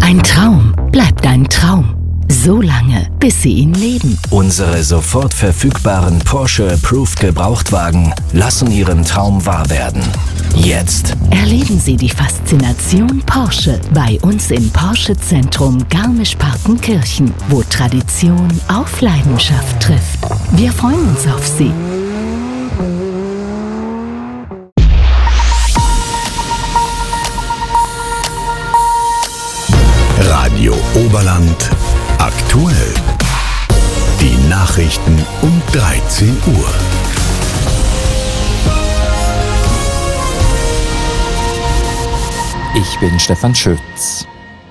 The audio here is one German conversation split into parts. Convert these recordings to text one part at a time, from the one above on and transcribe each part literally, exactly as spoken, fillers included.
Ein Traum bleibt ein Traum. So lange, bis Sie ihn leben. Unsere sofort verfügbaren Porsche Approved Gebrauchtwagen lassen Ihren Traum wahr werden. Jetzt Erleben Sie die Faszination Porsche bei uns im Porsche Zentrum Garmisch-Partenkirchen, wo Tradition auf Leidenschaft trifft. Wir freuen uns auf Sie. Radio Oberland aktuell. Die Nachrichten um dreizehn Uhr. Ich bin Stefan Schütz.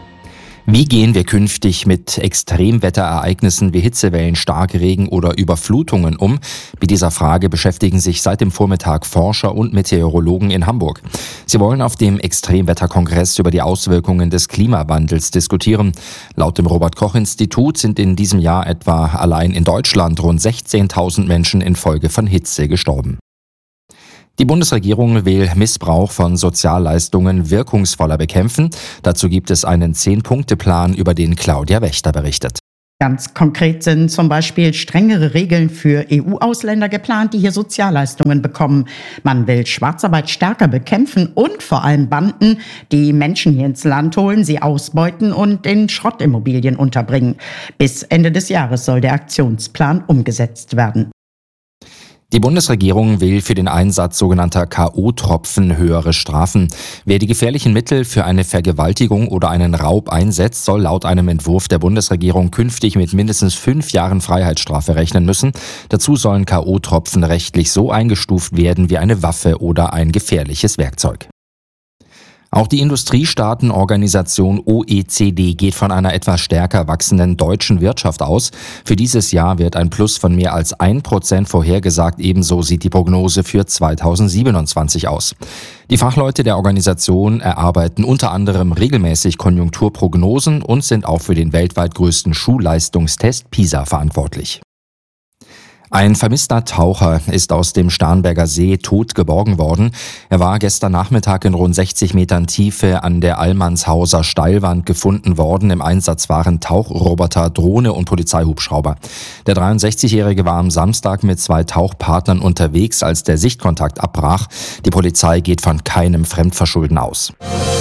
Wie gehen wir künftig mit Extremwetterereignissen wie Hitzewellen, Starkregen oder Überflutungen um? Mit dieser Frage beschäftigen sich seit dem Vormittag Forscher und Meteorologen in Hamburg. Sie wollen auf dem Extremwetterkongress über die Auswirkungen des Klimawandels diskutieren. Laut dem Robert-Koch-Institut sind in diesem Jahr etwa allein in Deutschland rund sechzehntausend Menschen infolge von Hitze gestorben. Die Bundesregierung will Missbrauch von Sozialleistungen wirkungsvoller bekämpfen. Dazu gibt es einen Zehn-Punkte-Plan, über den Claudia Wächter berichtet. Ganz konkret sind zum Beispiel strengere Regeln für E U-Ausländer geplant, die hier Sozialleistungen bekommen. Man will Schwarzarbeit stärker bekämpfen und vor allem Banden, die Menschen hier ins Land holen, sie ausbeuten und in Schrottimmobilien unterbringen. Bis Ende des Jahres soll der Aktionsplan umgesetzt werden. Die Bundesregierung will für den Einsatz sogenannter K O-Tropfen höhere Strafen. Wer die gefährlichen Mittel für eine Vergewaltigung oder einen Raub einsetzt, soll laut einem Entwurf der Bundesregierung künftig mit mindestens fünf Jahren Freiheitsstrafe rechnen müssen. Dazu sollen K O-Tropfen rechtlich so eingestuft werden wie eine Waffe oder ein gefährliches Werkzeug. Auch die Industriestaatenorganisation O E C D geht von einer etwas stärker wachsenden deutschen Wirtschaft aus. Für dieses Jahr wird ein Plus von mehr als ein Prozent vorhergesagt. Ebenso sieht die Prognose für zweitausendsiebenundzwanzig aus. Die Fachleute der Organisation erarbeiten unter anderem regelmäßig Konjunkturprognosen und sind auch für den weltweit größten Schulleistungstest PISA verantwortlich. Ein vermisster Taucher ist aus dem Starnberger See tot geborgen worden. Er war gestern Nachmittag in rund sechzig Metern Tiefe an der Allmannshauser Steilwand gefunden worden. Im Einsatz waren Tauchroboter, Drohne und Polizeihubschrauber. Der dreiundsechzigjährige war am Samstag mit zwei Tauchpartnern unterwegs, als der Sichtkontakt abbrach. Die Polizei geht von keinem Fremdverschulden aus.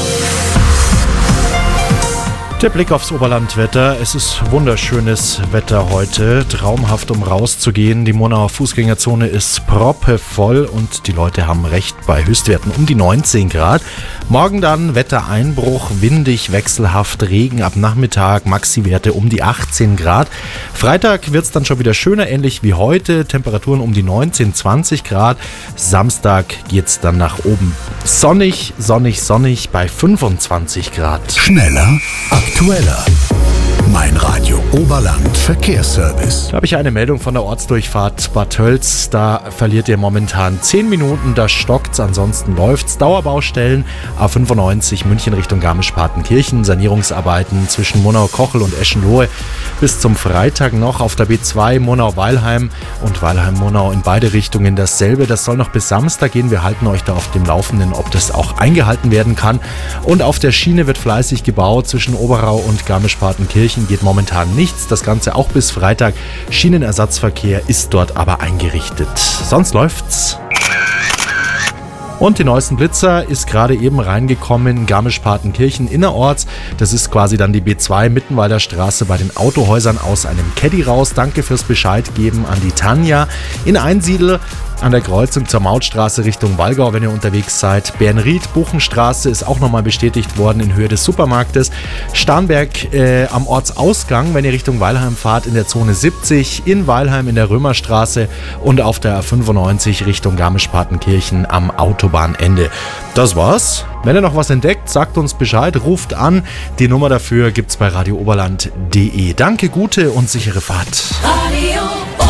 Der Blick aufs Oberlandwetter. Es ist wunderschönes Wetter heute. Traumhaft, um rauszugehen. Die Monauer Fußgängerzone ist proppevoll und die Leute haben recht bei Höchstwerten um die neunzehn Grad. Morgen dann Wettereinbruch, windig, wechselhaft, Regen ab Nachmittag, Maxi-Werte um die achtzehn Grad. Freitag wird es dann schon wieder schöner, ähnlich wie heute. Temperaturen um die neunzehn, zwanzig Grad. Samstag geht es dann nach oben. Sonnig, sonnig, sonnig bei fünfundzwanzig Grad. Schneller, aktueller. Mein Radio Oberland Verkehrsservice. Da habe ich eine Meldung von der Ortsdurchfahrt Bad Tölz. Da verliert ihr momentan zehn Minuten, da stockt's, ansonsten läuft's. Dauerbaustellen, A fünfundneunzig München Richtung Garmisch-Partenkirchen, Sanierungsarbeiten zwischen Monau-Kochel und Eschenlohe bis zum Freitag noch. Auf der B zwei Monau-Weilheim und Weilheim-Monau in beide Richtungen dasselbe. Das soll noch bis Samstag gehen. Wir halten euch da auf dem Laufenden, ob das auch eingehalten werden kann. Und auf der Schiene wird fleißig gebaut zwischen Oberau und Garmisch-Partenkirchen. Geht momentan nichts, das Ganze auch bis Freitag. Schienenersatzverkehr ist dort aber eingerichtet. Sonst läuft's. Und die neuesten Blitzer ist gerade eben reingekommen, Garmisch-Partenkirchen innerorts. Das ist quasi dann die B zwei Mittenwalder Straße bei den Autohäusern aus einem Caddy raus. Danke fürs Bescheid geben an die Tanja. In Einsiedel an der Kreuzung zur Mautstraße Richtung Wallgau, wenn ihr unterwegs seid. Bernried, Buchenstraße ist auch nochmal bestätigt worden in Höhe des Supermarktes. Starnberg äh, am Ortsausgang, wenn ihr Richtung Weilheim fahrt, in der Zone siebzig. In Weilheim in der Römerstraße und auf der A fünfundneunzig Richtung Garmisch-Partenkirchen am Autobahnende. Das war's. Wenn ihr noch was entdeckt, sagt uns Bescheid, ruft an. Die Nummer dafür gibt's bei radio oberland punkt de. Danke, gute und sichere Fahrt. Radio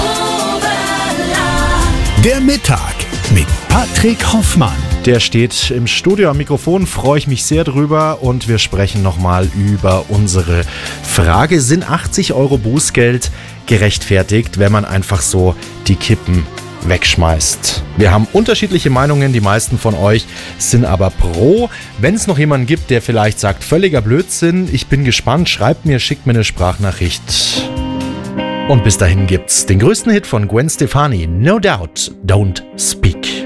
Der Mittag mit Patrick Hoffmann. Der steht im Studio am Mikrofon, freue ich mich sehr drüber und wir sprechen nochmal über unsere Frage. Sind achtzig Euro Bußgeld gerechtfertigt, wenn man einfach so die Kippen wegschmeißt. Wir haben unterschiedliche Meinungen, die meisten von euch sind aber pro. Wenn es noch jemanden gibt, der vielleicht sagt, völliger Blödsinn, ich bin gespannt, schreibt mir, schickt mir eine Sprachnachricht. Und bis dahin gibt's den größten Hit von Gwen Stefani, No Doubt, Don't Speak.